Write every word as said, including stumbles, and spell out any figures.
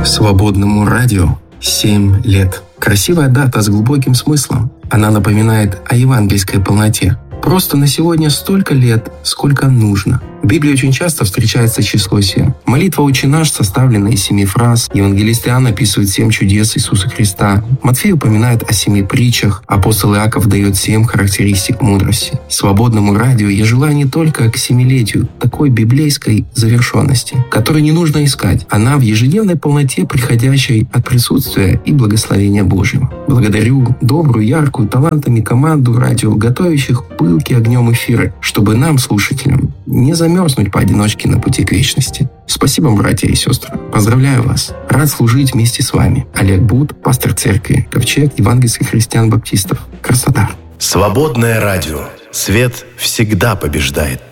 Свободному радио семь лет. Красивая дата с глубоким смыслом. Она напоминает о евангельской полноте. Просто на сегодня столько лет, сколько нужно. В Библии очень часто встречается число семь. Молитва «Отче наш» составлена из семи фраз. Евангелист Иоанн описывает семь чудес Иисуса Христа. Матфей упоминает о семи притчах. Апостол Иаков дает семь характеристик мудрости. Свободному радио я желаю не только к семилетию такой библейской завершенности, которой не нужно искать. Она в ежедневной полноте, приходящей от присутствия и благословения Божьего. Благодарю добрую, яркую, талантами команду радио, готовящих пылки огнем эфиры, чтобы нам, слушателям, не замерзнуть поодиночке на пути к вечности. Спасибо, братья и сестры. Поздравляю вас. Рад служить вместе с вами. Олег Бут, пастор церкви Ковчег евангельских христиан-баптистов. Красота. Свободное радио. Свет всегда побеждает.